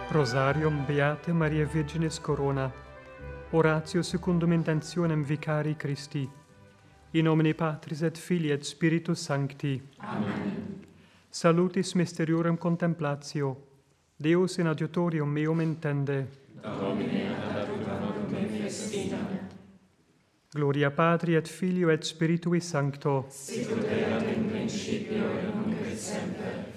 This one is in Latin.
Rosarium Beate Maria Virginis Corona, oratio secundum intentionem vicari Christi, in nomine Patris et Filii et Spiritus Sancti. Amen. Salutis mysteriorem contemplatio, Deus in adiutorium meum intende. Domine ad adiuta noctem festina. Gloria Patri et Filio et Spiritui Sancto. Sicut erat in principio et nunc et semper